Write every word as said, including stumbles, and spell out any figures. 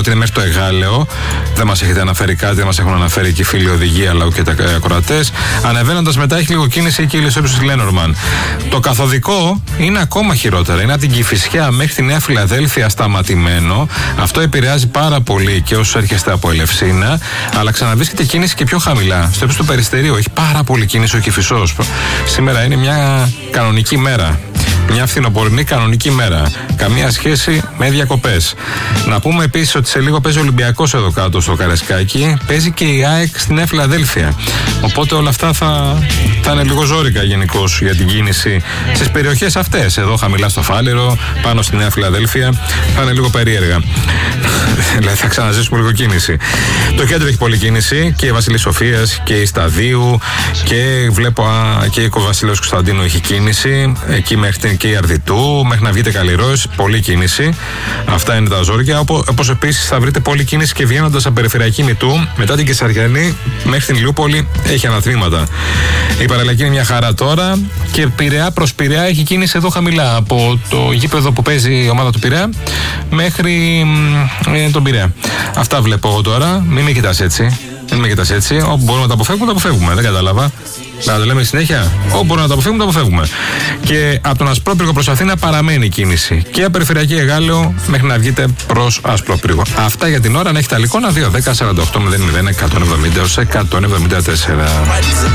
ότι είναι μέχρι το Εγάλεο. Δεν μας έχετε αναφέρει κάτι, δεν μας έχουν αναφέρει και οι φίλοι οδηγοί αλλά και τα ακροατές. Ανεβαίνοντας μετά έχει λίγο κίνηση εκεί η Ηλισσόπουλος Λένορμαν. Το καθοδικό είναι ακόμα χειρότερα. Είναι από την Κηφισιά μέχρι τη Νέα Φιλαδέλφια σταματημένο. Αυτό επηρεάζει πάρα πολύ και όσους έρχεστε από Ελευσίνα. Αλλά ξαναβρίσκεται κίνηση και πιο χαμηλά. Στο ύψος του Περιστερίου έχει πάρα πολύ κίνηση ο Κηφισός. Σήμερα είναι μια κανονική μέρα. Μια φθινοπορεινή κανονική μέρα. Καμία σχέση με διακοπές. Να πούμε επίσης ότι σε λίγο παίζει ο Ολυμπιακός εδώ κάτω στο Καρεσκάκι. Παίζει και η ΑΕΚ στη Νέα Φιλαδέλφια. Οπότε όλα αυτά θα, θα είναι λίγο ζόρικα γενικώς για την κίνηση στις περιοχές αυτές. Εδώ χαμηλά στο Φάληρο, πάνω στη Νέα Φιλαδέλφια. Θα είναι λίγο περίεργα. Δηλαδή θα ξαναζήσουμε λίγο κίνηση. Το κέντρο έχει πολλή κίνηση και η Βασιλής Σοφίας και η Σταδίου και βλέπω α, και η Βασιλέως Κωνσταντίνου έχει κίνηση. Εκεί μέχρι και η Αρδιτού, μέχρι να βγείτε Καλλιρόης, πολλή κίνηση. Αυτά είναι τα ζόρια. Όπως επίσης θα βρείτε πολλή κίνηση και βγαίνοντας από περιφερειακή Μητού, μετά την Κεσαριανή μέχρι την Ηλιούπολη έχει αναθρήματα. Η παραλλαγή είναι μια χαρά τώρα και Πειραιά προς Πειραιά έχει κίνηση εδώ χαμηλά. Από το γήπεδο που παίζει η ομάδα του Πειραιά μέχρι ε, τον Πειραιά. Αυτά βλέπω εγώ τώρα. Μην με κοιτάς έτσι. Μην με κοιτάς έτσι. Όπου μπορούμε να τα αποφεύγουμε, τα αποφεύγουμε. Δεν κατάλαβα. Να το λέμε συνέχεια. Όπου μπορούμε να τα αποφεύγουμε, τα αποφεύγουμε. Και από τον Ασπρόπυργο προς Αθήνα παραμένει η κίνηση. Και από περιφερειακή Εγάλεο μέχρι να βγείτε προς Ασπρόπυργο. Αυτά για την ώρα. Αν έχετε αλικόνα δύο δέκα σαράντα οκτώ μηδέν μηδέν εκατόν εβδομήντα έως εκατόν εβδομήντα τέσσερα.